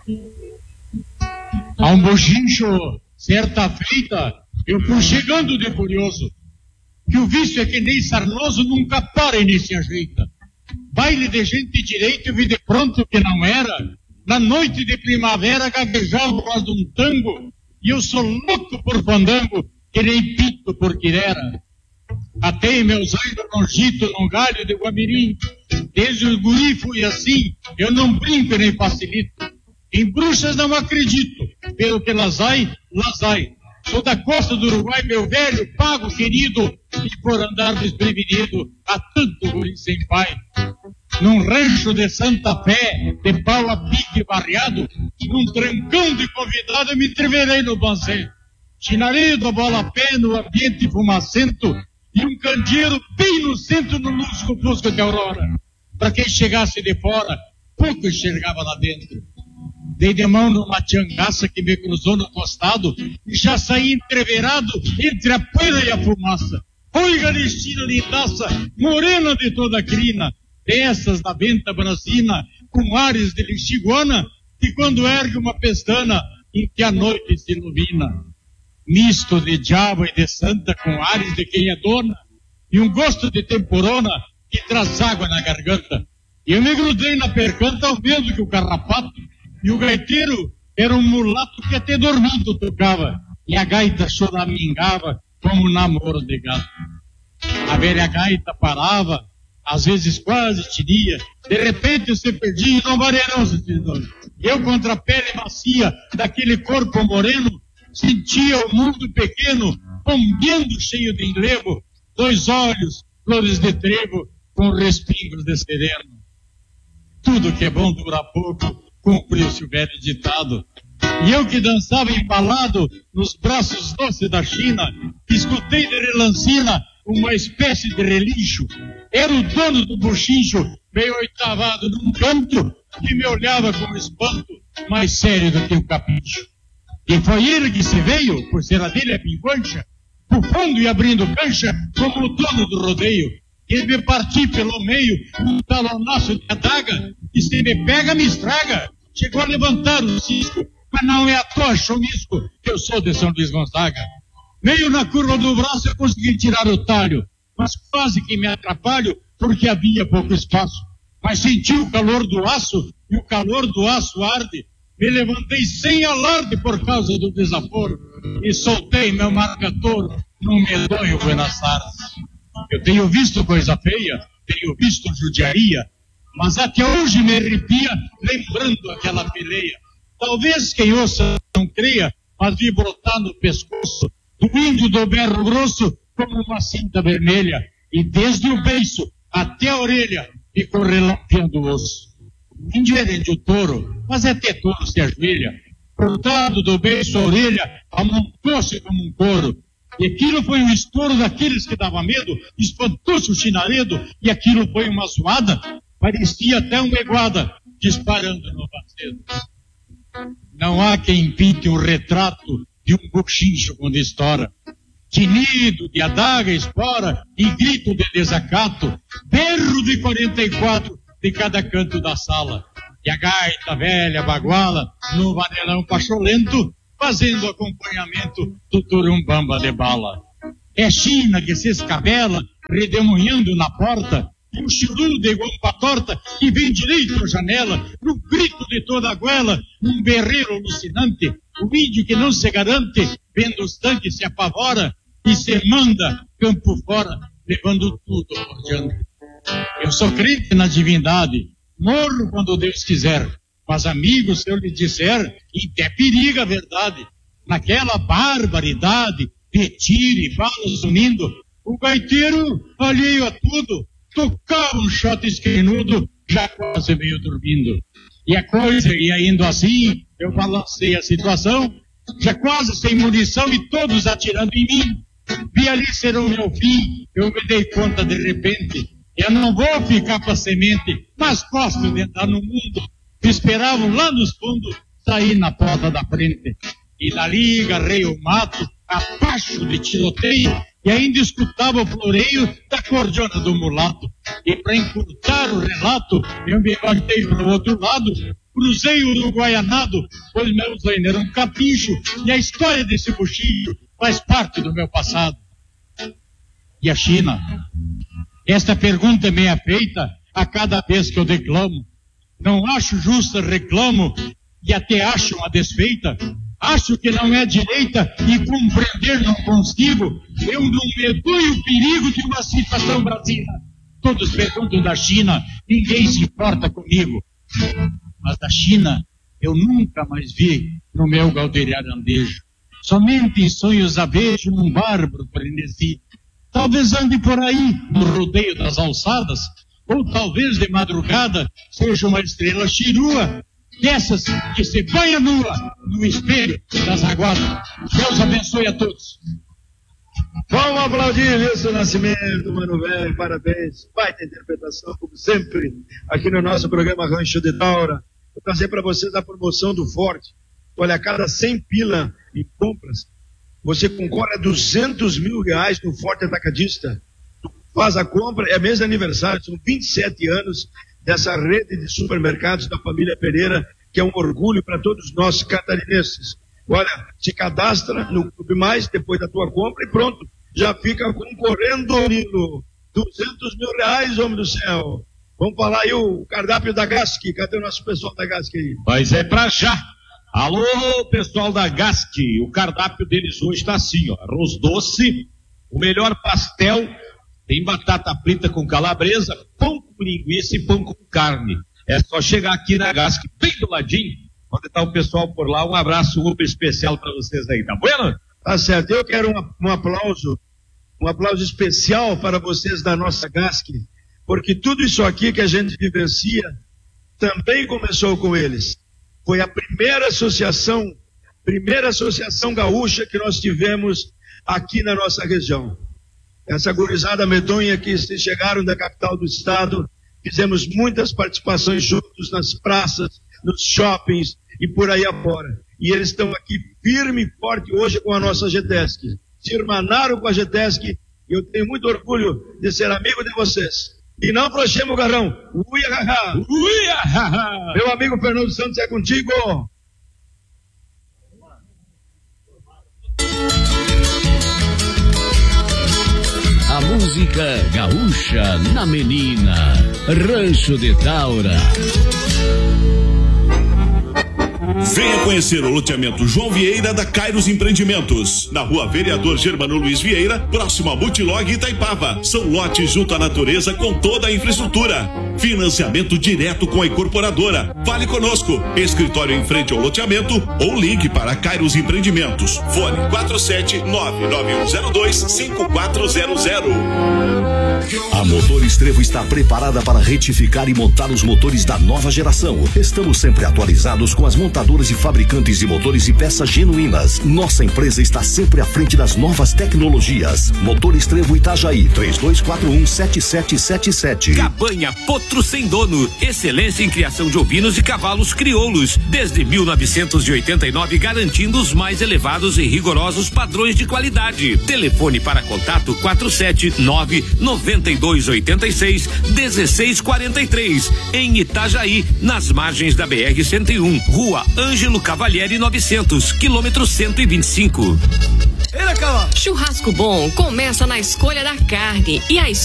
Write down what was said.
A um bochincho, certa feita, eu fui chegando de curioso, que o vício é que nem sarnoso, nunca para e nem se ajeita. Baile de gente direita, eu vi de pronto que não era. Na noite de primavera, gaguejava o voz de um tango, e eu sou louco por fandango, que nem pito por quirera. Atei meus olhos no gito, num galho de guamirim. Desde o guri fui assim, eu não brinco nem facilito. Em bruxas não acredito, pelo que las ai. Sou da costa do Uruguai, meu velho, pago querido, e por andar desprevenido, há tanto guri sem pai. Num rancho de Santa Fé, de pau a pique barreado, num trancão de convidado, eu me treverei no banzé. Chinareio da bola a pé no ambiente fumacento, e um candeeiro bem no centro, no lusco-fusco de aurora. Para quem chegasse de fora, pouco enxergava lá dentro. Dei de mão numa tiangaça que me cruzou no costado e já saí entreverado entre a poeira e a fumaça. Oi, Galistina lindaça, morena de toda a crina, dessas da venta brasina, com ares de lixiguana, que quando ergue uma pestana, em que a noite se ilumina. Misto de diabo e de santa, com ares de quem é dona, e um gosto de temporona que traz água na garganta. E eu me grudei na percanta ao mesmo que o carrapato, e o gaiteiro era um mulato que até dormindo tocava, e a gaita choramingava como um namoro de gato. A velha gaita parava, às vezes quase tiria, de repente se perdia e no vareirão se tirou. Eu contra a pele macia daquele corpo moreno, sentia o mundo pequeno, bombeando cheio de enlevo, 2 olhos, flores de trevo, com respingos de sereno. Tudo que é bom dura pouco, cumpriu-se o velho ditado. E eu que dançava empalado nos braços doces da China, escutei de relancina uma espécie de relincho. Era o dono do bochincho, meio oitavado num canto, que me olhava com espanto, mais sério do que um capricho. E foi ele que se veio, por ser a dele a pinguancha, bufando e abrindo cancha como o dono do rodeio. Ele me partiu pelo meio, um talonaço de adaga, e se me pega, me estraga. Chegou a levantar o cisco, mas não é à toa chomisco, que eu sou de São Luís Gonzaga. Meio na curva do braço eu consegui tirar o talho, mas quase que me atrapalho, porque havia pouco espaço. Mas senti o calor do aço, e o calor do aço arde. Me levantei sem alarde por causa do desaforo, e soltei meu marca-touro num medonho Buenas Tardes. Eu tenho visto coisa feia, tenho visto judiaria, mas até hoje me arrepia lembrando aquela peleia. Talvez quem ouça não creia, mas vi brotar no pescoço do índio do berro grosso como uma cinta vermelha, e desde o beiço até a orelha ficou relampeando o osso. O índio era índio touro, mas até touro se ajoelha. Cortado do beiço à orelha, amontou-se como um couro. E aquilo foi um estouro daqueles que dava medo, espantou-se o chinaredo, e aquilo foi uma zoada, parecia até uma iguada, disparando no vazedo. Não há quem pinte um retrato de um bochincho quando estoura. Tinido de adaga, espora, e grito de desacato, berro de 44 de cada canto da sala. E a gaita velha baguala, no vanelão pacholento, fazendo acompanhamento do turumbamba de bala. É China que se escabela, redemoinhando na porta, e o chiru de guampa torta que vem direito à janela, no grito de toda a goela, um berreiro alucinante, o índio que não se garante, vendo os tanques se apavora, e se manda campo fora, levando tudo por diante. Eu sou crente na divindade, morro quando Deus quiser, mas amigo, se eu lhe disser, e até periga a verdade, naquela barbaridade de tiro e balas unindo, o gaiteiro, alheio a tudo, tocava um shot esquinudo, já quase meio dormindo. E a coisa ia indo assim, eu balancei a situação, já quase sem munição e todos atirando em mim. Vi ali ser o meu fim, eu me dei conta de repente, eu não vou ficar para semente, mas gosto de andar no mundo. Me esperavam lá nos fundos, saí na porta da frente. E dali agarrei o mato, abaixo de tiroteio, e ainda escutava o floreio da cordiona do mulato. E para encurtar o relato, eu me voltei para o outro lado, cruzei o Uruguaianado, pois meu zaino era um capricho, e a história desse buchinho faz parte do meu passado. E a China? Esta pergunta é meia feita a cada vez que eu declamo. Não acho justa, reclamo, e até acho uma desfeita. Acho que não é direita e compreender não consigo. Eu não medonho o perigo de uma situação brasileira. Todos perguntam da China, ninguém se importa comigo. Mas da China eu nunca mais vi no meu galdeirarandejo. Somente em sonhos a vejo num bárbaro frenesi. Talvez ande por aí no rodeio das alçadas, ou talvez de madrugada seja uma estrela chirua, dessas que se banha nua no espelho das aguadas. Deus abençoe a todos. Vamos aplaudir Wilson Nascimento, mano velho, parabéns. Baita interpretação, como sempre, aqui no nosso programa Rancho de Taura. Vou trazer para vocês a promoção do Forte. Olha, a cada 100 pila em compras, você concorre a R$200 mil no Forte Atacadista. Tu faz a compra, é mês de aniversário, são 27 anos dessa rede de supermercados da família Pereira, que é um orgulho para todos nós catarinenses. Olha, se cadastra no Clube Mais depois da tua compra e pronto, já fica concorrendo, Nilo. R$200 mil, homem do céu. Vamos falar aí o cardápio da Gasc. Cadê o nosso pessoal da Gasc aí? Mas é pra já. Alô, pessoal da Gasc. O cardápio deles hoje está assim, ó. Arroz doce, o melhor pastel, tem batata frita com calabresa, pão com linguiça e pão com carne. É só chegar aqui na Gasc, bem do ladinho. Onde está o pessoal por lá, um abraço super especial para vocês aí, tá bueno? Tá certo, eu quero um aplauso especial para vocês da nossa Gasc, porque tudo isso aqui que a gente vivencia também começou com eles. Foi a primeira associação gaúcha que nós tivemos aqui na nossa região. Essa gurizada medonha que chegaram da capital do estado, fizemos muitas participações juntos nas praças, nos shoppings e por aí afora. E eles estão aqui firme e forte hoje com a nossa GTESC. Se irmanaram com a GTESC e eu tenho muito orgulho de ser amigo de vocês. E não afrouxemos o garrão. Uiahaha! Uiahaha! Meu amigo Fernando Santos, é contigo. A música gaúcha na menina. Rancho de Taura. Venha conhecer o loteamento João Vieira da Kairos Empreendimentos, na rua Vereador Germano Luiz Vieira, próximo a Multilog Itaipava. São lotes junto à natureza com toda a infraestrutura. Financiamento direto com a incorporadora. Fale conosco. Escritório em frente ao loteamento ou ligue para Kairos Empreendimentos. Fone 47991025400. A Motor Estrevo está preparada para retificar e montar os motores da nova geração. Estamos sempre atualizados com as montadoras e fabricantes de motores e peças genuínas. Nossa empresa está sempre à frente das novas tecnologias. Motor Estrevo Itajaí, 3241-7777. Cabanha Potro Sem Dono. Excelência em criação de ovinos e cavalos crioulos. Desde 1989, garantindo os mais elevados e rigorosos padrões de qualidade. Telefone para contato 479-9286-1643. Em Itajaí, nas margens da BR-101. Rua Ângelo Cavalieri 900, quilômetro 125. Churrasco bom começa na escolha da carne e a